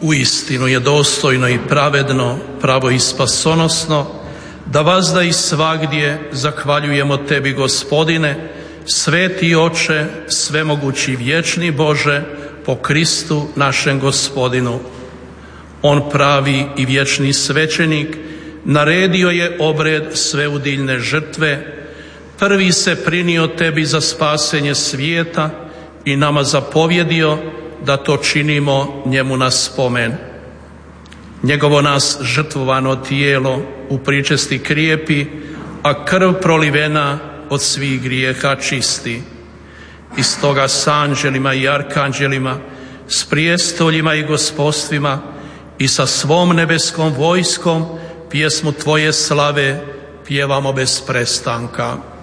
Uistinu je dostojno i pravedno, pravo i spasonosno, da vazda i svagdje zahvaljujemo Tebi, Gospodine, sveti Oče, svemogući vječni Bože, po Kristu našem Gospodinu. On pravi i vječni svećenik naredio je obred sveudiljne žrtve, prvi se prinio Tebi za spasenje svijeta i nama zapovjedio da to činimo njemu na spomen. Njegovo nas žrtvovano tijelo u pričesti krijepi, a krv prolivena od svih grijeha čisti. I stoga s anđelima i arkanđelima, s prijestoljima i gospodstvima i sa svom nebeskom vojskom pjesmu Tvoje slave pjevamo bez prestanka.